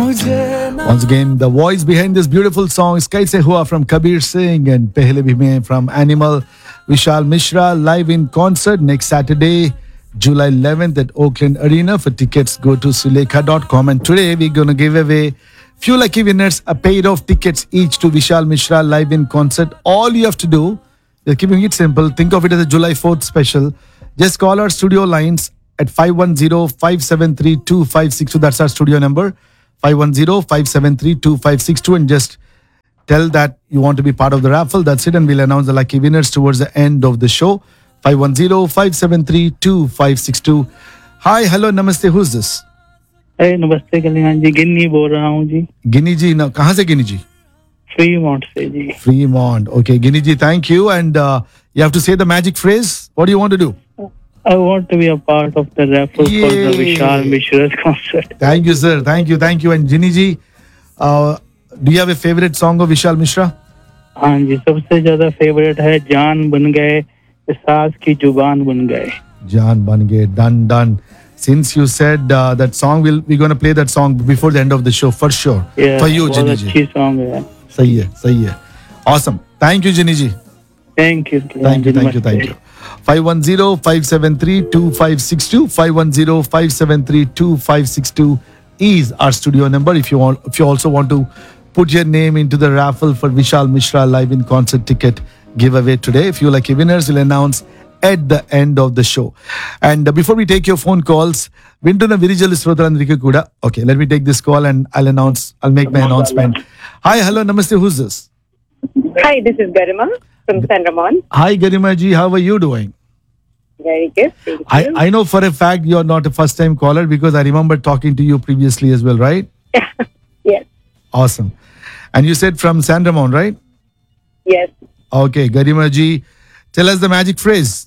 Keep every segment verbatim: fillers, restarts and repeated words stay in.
Once again, the voice behind this beautiful song is Kaise Hua from Kabir Singh and Pehle Bhi Main from Animal. Vishal Mishra live in concert next Saturday, July eleventh at Oakland Arena. For tickets, go to sulekha dot com. And today we're going to give away few lucky winners a pair of tickets each to Vishal Mishra live in concert. All you have to do, we're keeping it simple. Think of it as a July fourth special. Just call our studio lines at five one zero, five seven three, two five six two. That's our studio number. five one zero, five seven three, two five six two, and just tell that you want to be part of the raffle. That's it, and we'll announce the lucky winners towards the end of the show. five one zero, five seven three, two five six two. Hi, hello, namaste. Who's this? Hey, नमस्ते कल्याण जी, गिन्नी बोल रहा हूँ जी. गिनी जी, ना कहाँ से गिनी जी? Fremont से जी. Fremont. Okay, Ginny ji, thank you. And uh, you have to say the magic phrase. What do you want to do? I want to be a part of the raffle Yay. for the Vishal Mishra's concert. Thank you, sir. Thank you, thank you. And Ginny ji, uh, do you have a favorite song of Vishal Mishra? हाँ जी, सबसे ज्यादा favourite है जान बन गए, सास की जुबान बन गए. Jaan Ban Gaye, done, done. Since you said uh, that song, we'll, we're going to play that song before the end of the show, for sure. Yeah, for you, बहुत Ginny ji. अच्छी song है. सही है, सही है. Awesome. Thank you, Ginny ji. Thank you. Thank you, thank you, thank you. five one zero, five seven three, two five six two. five one zero, five seven three, two five six two is our studio number. If you want, if you also want to put your name into the raffle for Vishal Mishra live in concert ticket giveaway today. If you lucky winners, we'll announce at the end of the show. And uh, before we take your phone calls, Vintuna Virijal Srotalandrike Kuda. Okay, let me take this call and I'll announce, I'll make my announcement. Hi, hello, namaste, who's this? Hi, this is Garima from San Ramon. Hi, Garima ji, how are you doing? Very good. Thank I, you. I know for a fact you're not a first time caller because I remember talking to you previously as well, right? Yes. Awesome. And you said from San Ramon, right? Yes. Okay, Garima ji, tell us the magic phrase.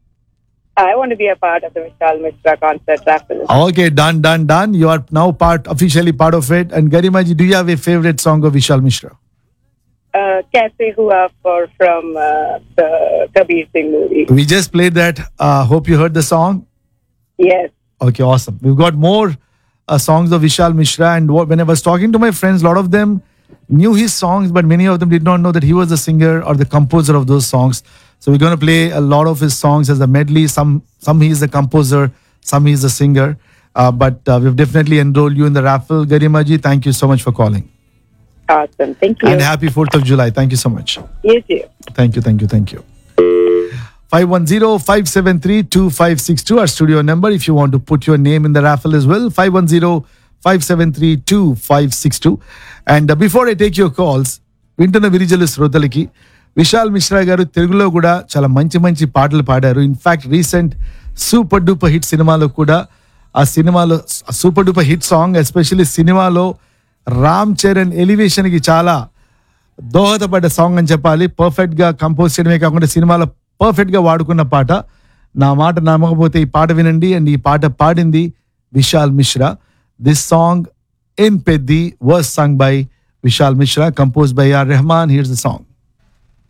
I want to be a part of the Vishal Mishra concert raffle. Okay, done, done, done. You are now part, officially part of it. And Garima ji, do you have a favorite song of Vishal Mishra? Uh, Kaise Hua for from uh, the Kabir Singh movie. We just played that. Uh, hope you heard the song. Yes. Okay, awesome. We've got more uh, songs of Vishal Mishra. And what, when I was talking to my friends, a lot of them knew his songs, but many of them did not know that he was the singer or the composer of those songs. So we're going to play a lot of his songs as a medley. Some some he is the composer, some he is the singer. Uh, but uh, we've definitely enrolled you in the raffle. Garima ji, thank you so much for calling. Awesome. Thank you. And happy fourth of July. Thank you so much. You too. Thank you, thank you, thank you. five one zero, five seven three, two five six two, our studio number. If you want to put your name in the raffle as well, five one zero, five seven three, two five six two. And uh, before I take your calls, Vintuna Virijal Srotaliki, Vishal Mishra గారు తెలుగులో కూడా చాలా మంచి మంచి పాటలు పాడారు. In fact recent super duper hit సినిమాలో కూడా ఆ సినిమాలో super duper hit song especially సినిమాలో రామ్ చరణ్ ఎలివేషన్ కి చాలా దోహదపడ్డ సాంగ్ అని చెప్పాలి. పర్ఫెక్ట్ గా కంపోజ్ చేయడమే కాకుండా సినిమాలో పర్ఫెక్ట్ గా వాడుకున్న పాట. నా మాట నమ్మకపోతే ఈ పాట వినండి. అండ్ ఈ పాట పాడింది Vishal Mishra. This song in Peddi was sung by Vishal Mishra, compose by are Rahman. Here's the song.